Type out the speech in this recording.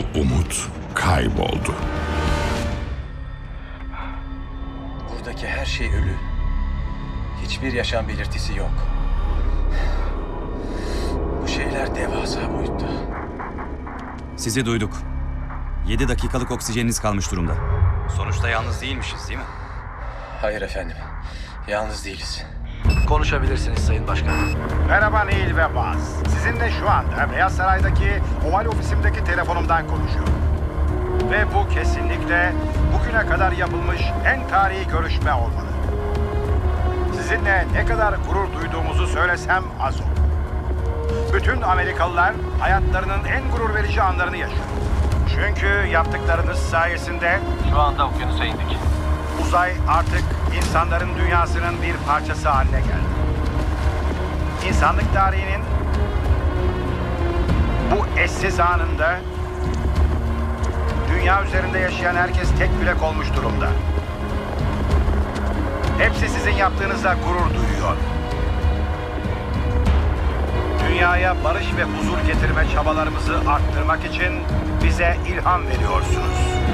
umut kayboldu. Buradaki her şey ölü. Hiçbir yaşam belirtisi yok. Bu şeyler devasa boyutta. Sizi duyduk. 7 dakikalık oksijeniniz kalmış durumda. Sonuçta yalnız değilmişiz, değil mi? Hayır efendim. Yalnız değiliz. Konuşabilirsiniz Sayın Başkan. Merhaba Neil ve Baz. Sizinle şu anda Beyaz Saray'daki Oval ofisimdeki telefonumdan konuşuyorum. Ve bu kesinlikle bugüne kadar yapılmış en tarihi görüşme olmalı. Sizinle ne kadar gurur duyduğumuzu söylesem az olur. Bütün Amerikalılar hayatlarının en gurur verici anlarını yaşıyor. Çünkü yaptıklarınız sayesinde Şu anda okyanusa indik. uzay artık insanların dünyasının bir parçası haline geldi. İnsanlık tarihinin bu eşsiz anında dünya üzerinde yaşayan herkes tek bilek olmuş durumda. Hepsi sizin yaptığınızla gurur duyuyor. Dünyaya barış ve huzur getirme çabalarımızı arttırmak için bize ilham veriyorsunuz.